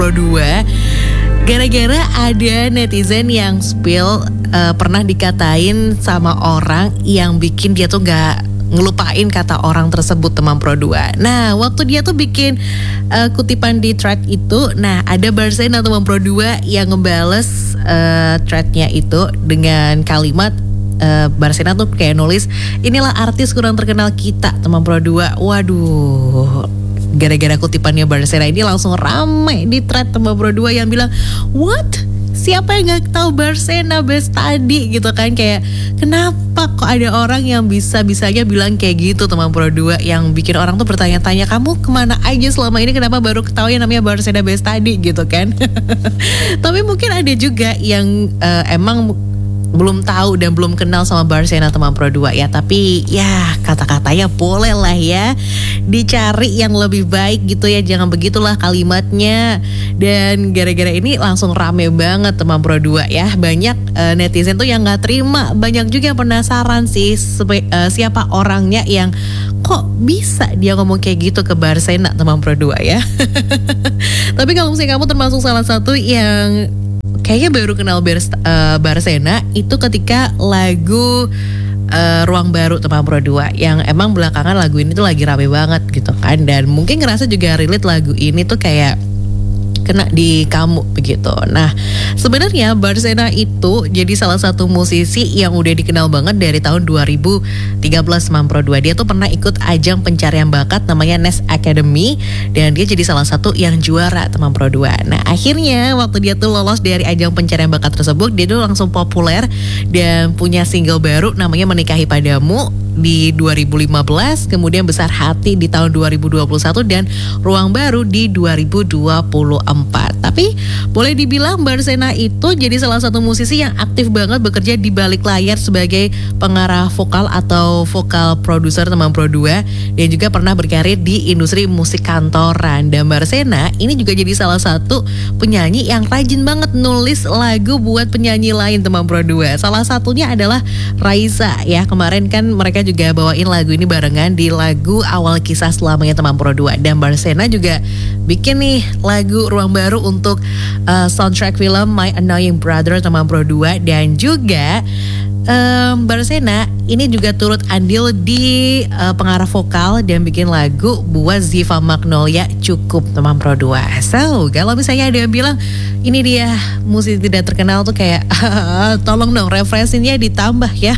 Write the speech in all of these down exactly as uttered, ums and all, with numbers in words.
Pro dua. Gara-gara ada netizen yang spill uh, pernah dikatain sama orang yang bikin dia tuh gak ngelupain kata orang tersebut, teman Pro dua. Nah, waktu dia tuh bikin uh, kutipan di thread itu, nah ada Barsena teman Pro dua yang ngebales uh, threadnya itu dengan kalimat uh, Barsena tuh kayak nulis, inilah artis kurang terkenal kita, teman Pro dua. Waduh, gara-gara kutipannya Barsena ini langsung rame di thread teman Pro dua yang bilang, what? Siapa yang gak tahu Barsena Bestadi gitu kan. Kayak kenapa kok ada orang yang bisa-bisanya bilang kayak gitu, teman Pro dua, yang bikin orang tuh bertanya-tanya, kamu kemana aja selama ini, kenapa baru ketahui yang namanya Barsena Bestadi gitu kan. Tapi mungkin ada juga yang uh, emang belum tahu dan belum kenal sama Barsena, teman Pro dua ya. Tapi ya kata-katanya boleh lah ya dicari yang lebih baik gitu ya, jangan begitulah kalimatnya. Dan gara-gara ini langsung rame banget teman Pro dua ya. Banyak uh, netizen tuh yang gak terima, banyak juga yang penasaran sih sepe, uh, siapa orangnya yang kok bisa dia ngomong kayak gitu ke Barsena, teman Pro dua ya. Tapi kalau misalnya kamu termasuk salah satu yang kayaknya baru kenal Bers, uh, Barsena itu ketika lagu uh, Ruang Baru, teman Pro dua, yang emang belakangan lagu ini tuh lagi rame banget gitu kan. Dan mungkin ngerasa juga relate lagu ini tuh kayak kena di kamu begitu. Nah, sebenarnya Barsena itu jadi salah satu musisi yang udah dikenal banget dari tahun dua ribu tiga belas, teman Pro dua. Dia tuh pernah ikut ajang pencarian bakat namanya Nest Academy dan dia jadi salah satu yang juara, teman Pro dua. Nah, akhirnya waktu dia tuh lolos dari ajang pencarian bakat tersebut, dia tuh langsung populer dan punya single baru namanya Menikahi Padamu di dua ribu lima belas, kemudian Besar Hati di tahun dua ribu dua puluh satu dan Ruang Baru di dua ribu dua puluh empat. Tapi boleh dibilang Barsena itu jadi salah satu musisi yang aktif banget bekerja di balik layar sebagai pengarah vokal atau vokal produser, teman Pro dua, dan juga pernah berkarir di industri musik kantoran. Dan Barsena ini juga jadi salah satu penyanyi yang rajin banget nulis lagu buat penyanyi lain, teman Pro dua. Salah satunya adalah Raisa ya. Kemarin kan mereka juga bawain lagu ini barengan di lagu Awal Kisah Selamanya, teman Pro dua. Dan Barsena juga bikin nih lagu Ruang Baru untuk uh, soundtrack film My Annoying Brother, teman Pro dua. Dan juga um, Barsena ini juga turut andil di uh, pengarah vokal dan bikin lagu buat Ziva Magnolia Cukup, teman Pro dua. So, kalau misalnya ada yang bilang ini dia musisi tidak terkenal tuh kayak tolong dong referensinya ditambah ya.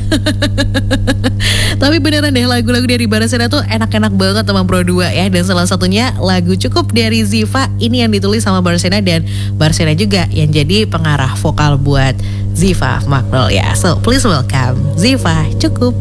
Tapi beneran deh, lagu-lagu dari Barsena tuh enak-enak banget, teman Pro dua ya. Dan salah satunya lagu Cukup dari Ziva ini yang ditulis sama Barsena, dan Barsena juga yang jadi pengarah vokal buat Ziva Magnolia. So please welcome Ziva Cukup.